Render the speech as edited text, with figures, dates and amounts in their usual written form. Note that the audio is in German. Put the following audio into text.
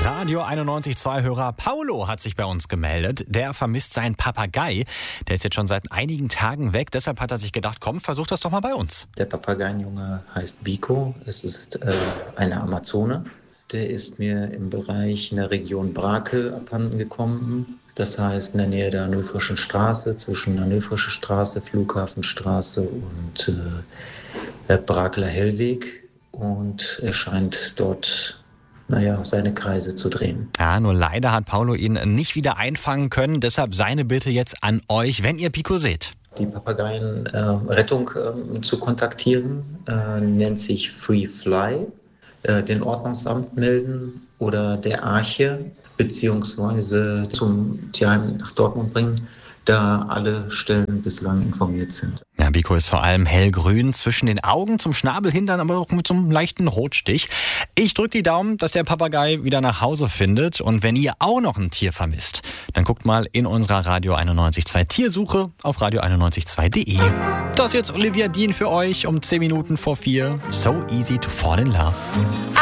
Radio 91.2-Hörer Paulo hat sich bei uns gemeldet. Der vermisst seinen Papagei. Der ist jetzt schon seit einigen Tagen weg. Deshalb hat er sich gedacht, komm, versuch das doch mal bei uns. Der Papageienjunge heißt Biko. Es ist eine Amazone. Der ist mir im Bereich in der Region Brakel abhanden gekommen. Das heißt in der Nähe der Hannövrischen Straße, zwischen Hannövrische Straße, Flughafenstraße und Brakeler Hellweg. Und er scheint dort seine Kreise zu drehen. Ja, nur leider hat Paulo ihn nicht wieder einfangen können. Deshalb seine Bitte jetzt an euch, wenn ihr Biko seht. Die Papageienrettung zu kontaktieren, nennt sich Free Fly, den Ordnungsamt melden oder der Arche, beziehungsweise zum Tierheim nach Dortmund bringen, da alle Stellen bislang informiert sind. Ja, Biko ist vor allem hellgrün zwischen den Augen, zum Schnabel hin, dann aber auch mit so einem leichten Rotstich. Ich drücke die Daumen, dass der Papagei wieder nach Hause findet. Und wenn ihr auch noch ein Tier vermisst, dann guckt mal in unserer Radio 91.2 Tiersuche auf radio912.de. Das ist jetzt Olivia Dean für euch um 10 Minuten vor 4. So easy to fall in love.